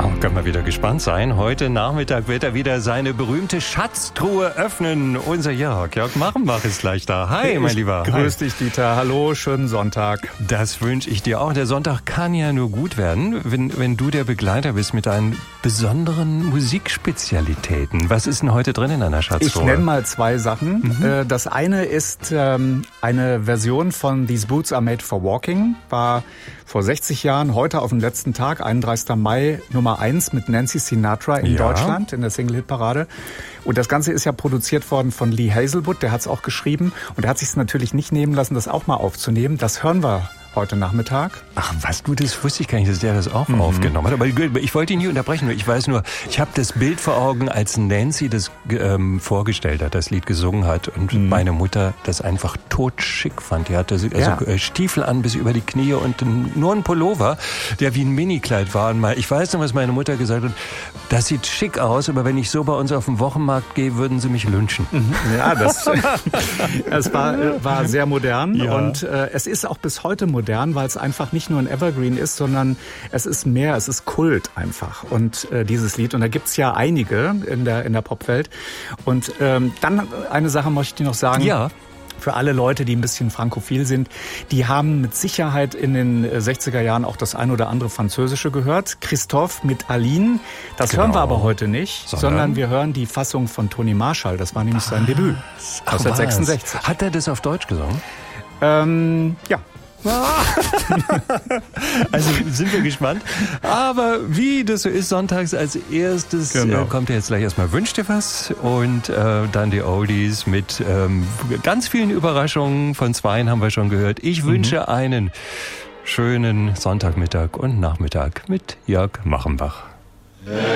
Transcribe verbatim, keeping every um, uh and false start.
Oh, kann man wieder gespannt sein. Heute Nachmittag wird er wieder seine berühmte Schatztruhe öffnen. Unser Jörg, Jörg Machenbach ist gleich da. Hi, mein Lieber. Grüß dich, Dieter. Hallo, schönen Sonntag. Das wünsche ich dir auch. Der Sonntag kann ja nur gut werden, wenn, wenn du der Begleiter bist mit deinen besonderen Musikspezialitäten. Was ist denn heute drin in deiner Schatztruhe? Ich nenne mal zwei Sachen. Mhm. Das eine ist ähm, eine Version von These Boots Are Made for Walking. War vor sechzig Jahren, heute auf den letzten Tag, einunddreißigsten Mai, Nummer eins mit Nancy Sinatra in Ja. Deutschland in der Single-Hit-Parade. Und das Ganze ist ja produziert worden von Lee Hazelwood, der hat es auch geschrieben. Und er hat sich es natürlich nicht nehmen lassen, das auch mal aufzunehmen. Das hören wir heute Nachmittag. Ach, was du, das wusste ich gar nicht, dass der das auch mhm. aufgenommen hat. Aber ich wollte ihn nie unterbrechen. Ich weiß nur, ich habe das Bild vor Augen, als Nancy das ähm, vorgestellt hat, das Lied gesungen hat und mhm. meine Mutter das einfach totschick fand. Die hatte also Ja. Stiefel an bis über die Knie und nur ein Pullover, der wie ein Minikleid war. Und mal, ich weiß noch, was meine Mutter gesagt hat, das sieht schick aus, aber wenn ich so bei uns auf den Wochenmarkt gehe, würden sie mich lynchen. Mhm. Ja, das, das war, war sehr modern Ja. und äh, es ist auch bis heute modern. modern, weil es einfach nicht nur ein Evergreen ist, sondern es ist mehr, es ist Kult einfach. Und äh, dieses Lied, und da gibt's ja einige in der in der Popwelt. Und ähm, dann eine Sache möchte ich noch sagen. Ja. Für alle Leute, die ein bisschen frankophil sind, die haben mit Sicherheit in den sechziger Jahren auch das ein oder andere Französische gehört. Christophe mit Aline, das Genau. hören wir aber heute nicht, Sondern? sondern wir hören die Fassung von Tony Marshall. Das war nämlich sein Debüt, Ach, neunzehnhundertsechsundsechzig. was? Hat er das auf Deutsch gesungen? Ähm, ja. Also sind wir gespannt. Aber wie das so ist, sonntags als erstes Genau. äh, kommt ja jetzt gleich erstmal Wünsch dir was und äh, dann die Oldies mit ähm, ganz vielen Überraschungen. Von zweien haben wir schon gehört. Ich wünsche mhm. einen schönen Sonntagmittag und Nachmittag mit Jörg Machenbach.